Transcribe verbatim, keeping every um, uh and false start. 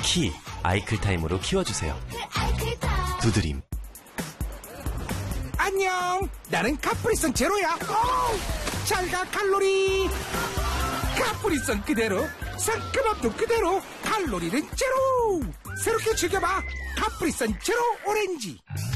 키 아이클타임으로 키워주세요. 두드림. 안녕, 나는 카프리선 제로야. 잘가 칼로리. 카프리선 그대로, 상큼함도 그대로, 칼로리는 제로. 새롭게 즐겨봐 카프리선 제로 오렌지.